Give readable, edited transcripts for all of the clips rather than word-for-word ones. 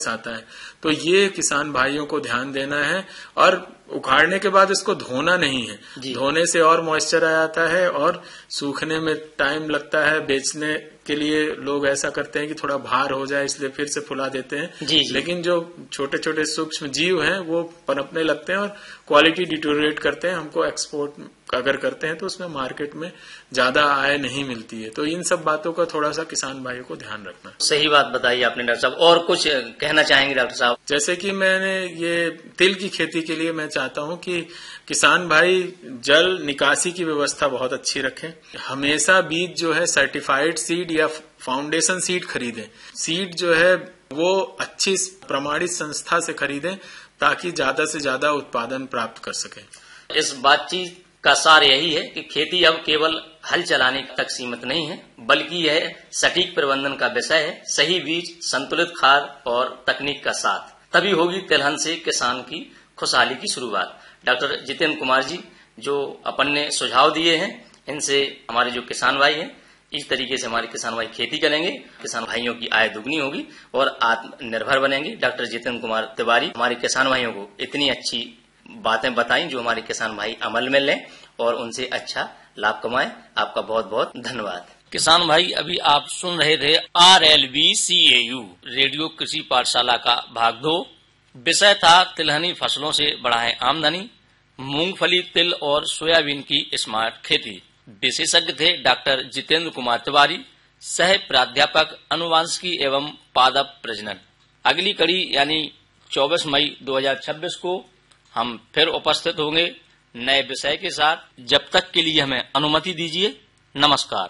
आता है। तो ये किसान भाइयों को ध्यान देना है, और उखाड़ने के बाद इसको धोना नहीं है। धोने से और मॉइस्चर आ जाता है और सूखने में टाइम लगता है। बेचने के लिए लोग ऐसा करते हैं कि थोड़ा भार हो जाए इसलिए फिर से फुला देते हैं। लेकिन जो छोटे छोटे सूक्ष्म जीव हैं वो पनपने लगते हैं और क्वालिटी डिटोरिएट करते हैं। हमको एक्सपोर्ट अगर करते हैं तो उसमें मार्केट में ज्यादा आय नहीं मिलती है। तो इन सब बातों का थोड़ा सा किसान भाइयों को ध्यान रखना। सही बात बताई आपने डॉक्टर साहब। और कुछ कहना चाहेंगे डॉक्टर साहब? जैसे कि मैंने ये तिल की खेती के लिए मैं चाहता हूं कि किसान भाई जल निकासी की व्यवस्था बहुत अच्छी रखें। हमेशा बीज जो है सर्टिफाइड सीड या फाउंडेशन सीड खरीदें। सीड जो है वो अच्छी प्रमाणित संस्था से खरीदें ताकि ज्यादा से ज्यादा उत्पादन प्राप्त कर सकें। इस बातचीत का सार यही है कि खेती अब केवल हल चलाने तक सीमित नहीं है, बल्कि यह सटीक प्रबंधन का विषय है। सही बीज, संतुलित खाद और तकनीक का साथ, तभी होगी तिलहन से किसान की खुशहाली की शुरुआत। डॉक्टर जितेंद्र कुमार जी जो अपन ने सुझाव दिए हैं, इनसे हमारे जो किसान भाई हैं इस तरीके से हमारे किसान भाई खेती करेंगे, किसान भाइयों की आय दुगनी होगी और आत्मनिर्भर बनेंगे। डॉक्टर जितेंद्र कुमार तिवारी हमारे किसान भाइयों को इतनी अच्छी बातें बताई जो हमारे किसान भाई अमल में लें और उनसे अच्छा लाभ कमाएं। आपका बहुत बहुत धन्यवाद। किसान भाई, अभी आप सुन रहे थे RLBCAU रेडियो कृषि पाठशाला का भाग 2। विषय था तिलहनी फसलों से बढ़ाएं आमदनी, मूंगफली, तिल और सोयाबीन की स्मार्ट खेती। विशेषज्ञ थे डॉक्टर जितेंद्र कुमार तिवारी, सह प्राध्यापक अनुवांशिकी एवं पादप प्रजनन। अगली कड़ी यानी 24 मई 2026 को हम फिर उपस्थित होंगे नए विषय के साथ। जब तक के लिए हमें अनुमति दीजिए। नमस्कार।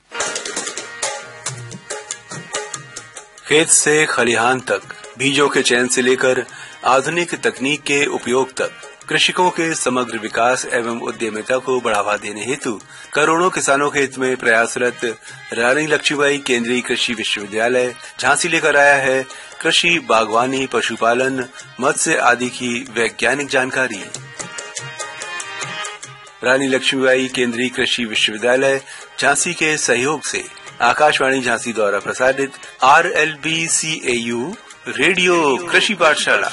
खेत से खलिहान तक, बीजों के चयन से लेकर आधुनिक तकनीक के उपयोग तक, कृषकों के समग्र विकास एवं उद्यमिता को बढ़ावा देने हेतु करोड़ों किसानों के हित में प्रयासरत रानी लक्ष्मीबाई केंद्रीय कृषि विश्वविद्यालय झांसी लेकर आया है कृषि, बागवानी, पशुपालन, मत्स्य आदि की वैज्ञानिक जानकारी। रानी लक्ष्मीबाई केंद्रीय कृषि विश्वविद्यालय झांसी के सहयोग से आकाशवाणी झांसी द्वारा प्रसारित RLBCAU रेडियो कृषि पाठशाला।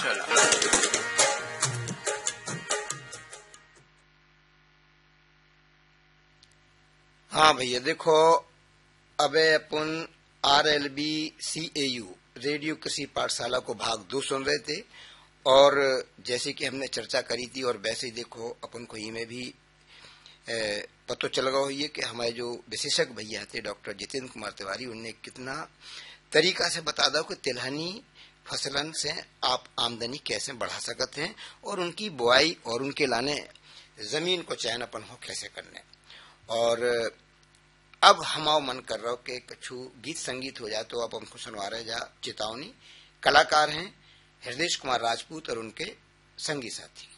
हाँ भैया, देखो अब अपन RLBCAU रेडियो कृषि पाठशाला को भाग 2 सुन रहे थे। और जैसे कि हमने चर्चा करी थी और वैसे ही देखो अपन को में भी पता चल गया हुई है कि हमारे जो विशेषज्ञ भैया थे डॉक्टर जितेंद्र कुमार तिवारी, उनने कितना तरीका से बता दो कि तिलहनी फसलन से आप आमदनी कैसे बढ़ा सकते हैं और उनकी बुआई और उनके लाने जमीन को चयन अपन हो कैसे करने। और अब हमारा मन कर रहा हो कि कछु गीत संगीत हो जाए, तो अब हमको सुनवा रहे जा चेतावनी। कलाकार हैं हृदय कुमार राजपूत और उनके संगी साथी।